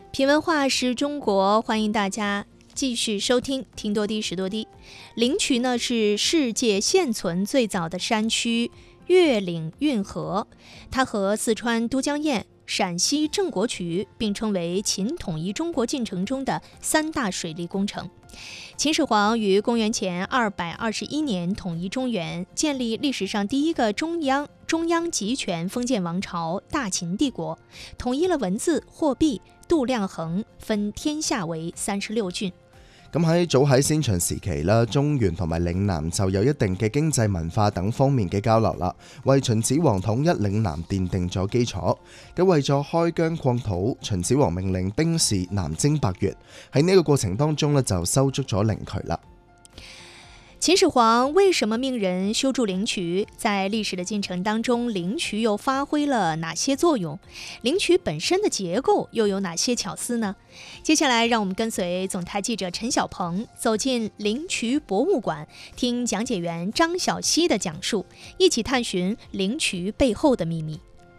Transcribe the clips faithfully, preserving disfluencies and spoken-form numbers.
品文化是中国，欢迎大家继续收听听多低识多低。灵渠呢是世界现存最早的山区越岭运河，它和四川都江堰、陕西郑国渠并称为秦统一中国进程中的三大水利工程。秦始皇于公元前二百二十一年统一中原，建立历史上第一个中央中央集权封建王朝大秦帝國，統一了文字、貨幣、度量衡，分天下為三十六郡。 咁喺早喺先秦時期啦，中原同埋嶺南就有一定嘅經濟文化等方面嘅交流啦，為秦始皇統一嶺南奠定咗基礎。咁為咗開疆擴土，秦始皇命令兵士南征百越，喺呢個過程當中呢就修築咗靈渠啦。 秦始皇为什么命人修筑灵渠？在历史的进程当中，灵渠又发挥了哪些作用？灵渠本身的结构又有哪些巧思呢？接下来，让我们跟随总台记者陈小鹏走进灵渠博物馆，听讲解员张小希的讲述，一起探寻灵渠背后的秘密。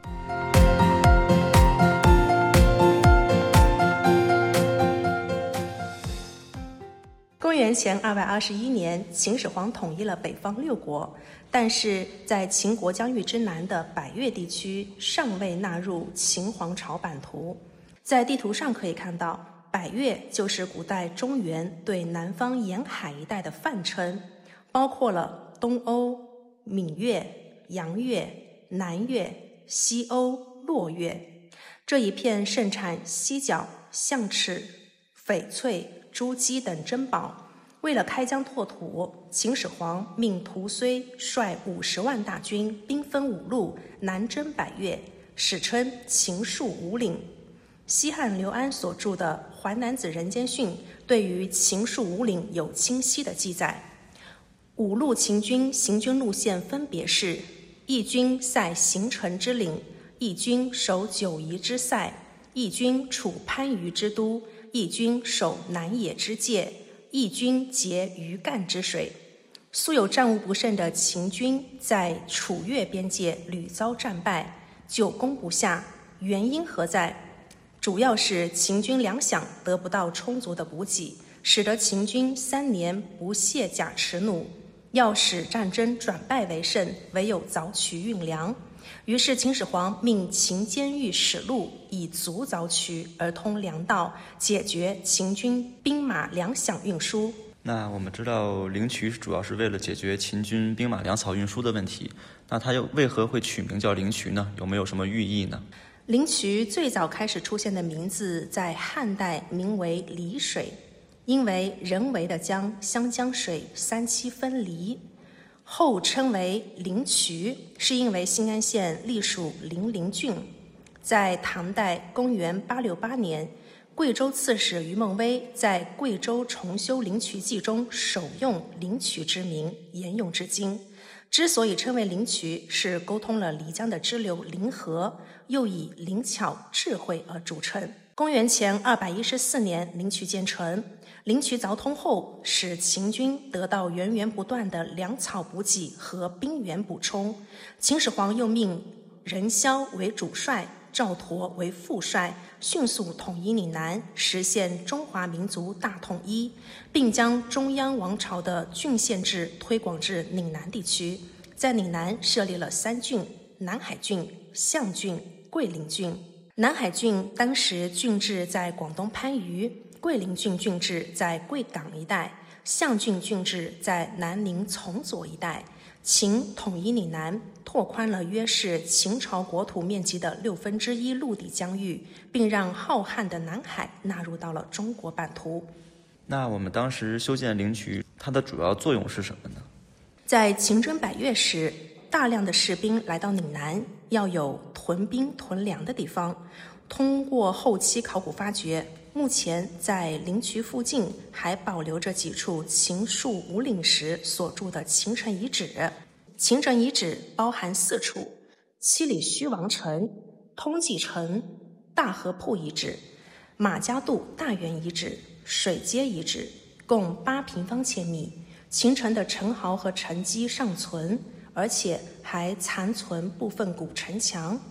公元前二百二十一年，秦始皇统一了北方六国，但是在秦国疆域之南的百越地区尚未纳入秦皇朝版图。在地图上可以看到，百越就是古代中原对南方沿海一带的泛称，包括了东欧、闽越、阳越、南越、西欧、洛越。这一片盛产犀角、象齿、翡翠、珠玑等珍宝。为了开疆拓土，秦始皇命屠睢率五十万大军，兵分五路南征百越，史称秦戍五岭。西汉刘安所著的《淮南子·人间训》对于秦戍五岭有清晰的记载。五路秦军行军路线分别是：一军塞行城之岭，一军守九夷之塞，一军处番禺之都，一军守南野之界，一军截鱼干之水。素有战无不胜的秦军在楚越边界屡遭战败，久攻不下，原因何在？主要是秦军粮饷得不到充足的补给，使得秦军三年不卸甲持弩。要使战争转败为胜，唯有凿渠运粮。于是秦始皇命秦监狱使路，以足凿渠而通粮道，解决秦军兵马粮饷运输。 那我们知道灵渠主要是为了解决秦军兵马粮草运输的问题，那它又为何会取名叫灵渠呢？有没有什么寓意呢？ 灵渠最早开始出现的名字在汉代名为离水，因为人为的将湘江水三七分离，后称为灵渠，是因为新安县隶属零陵郡。在唐代公元八六八年，贵州刺史于梦威在《贵州重修灵渠记》中首用灵渠之名，沿用至今。之所以称为灵渠，是沟通了漓江的支流灵河，又以灵巧智慧而著称。公元前二百一十四年，灵渠建成。灵渠凿通后，使秦军得到源源不断的粮草补给和兵源补充。秦始皇又命任嚣为主帅，赵佗为副帅，迅速统一岭南，实现中华民族大统一，并将中央王朝的郡县制推广至岭南地区。在岭南设立了三郡：南海郡、象郡、桂林郡。南海郡当时郡治在广东番禺，桂林郡郡治在贵港一带，象郡郡治在南宁从左一带。秦统一岭南，拓宽了约是秦朝国土面积的六分之一陆地疆域，并让浩瀚的南海纳入到了中国版图。 那我们当时修建灵渠，它的主要作用是什么呢？ 在秦征百越时，大量的士兵来到岭南，要有屯兵屯粮的地方。通过后期考古发掘，目前在灵渠附近还保留着几处秦戍五岭时所筑的秦城遗址。秦城遗址包含四处：七里虚王城、通济城、大河铺遗址、马家渡大原遗址、水街遗址，共八平方千米。秦城的城壕和城基尚存，而且还残存部分古城墙。